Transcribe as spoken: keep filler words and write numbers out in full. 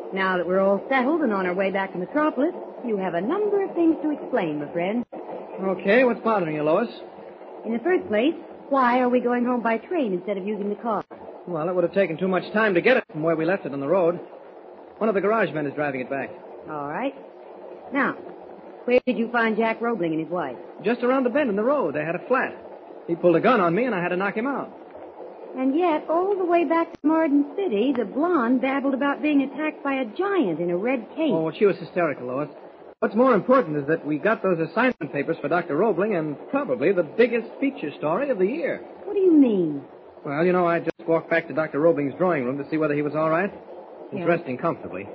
Now that we're all settled and on our way back to Metropolis, you have a number of things to explain, my friend. Okay, what's bothering you, Lois? In the first place, why are we going home by train instead of using the car? Well, it would have taken too much time to get it from where we left it on the road. One of the garage men is driving it back. All right. Now, where did you find Jack Roebling and his wife? Just around the bend in the road. They had a flat. He pulled a gun on me, and I had to knock him out. And yet, all the way back to Marden City, the blonde babbled about being attacked by a giant in a red cape. Oh, she was hysterical, Lois. What's more important is that we got those assignment papers for Doctor Roebling and probably the biggest feature story of the year. What do you mean? Well, you know, I just walked back to Doctor Roebling's drawing room to see whether he was all right. He's Yeah. resting comfortably.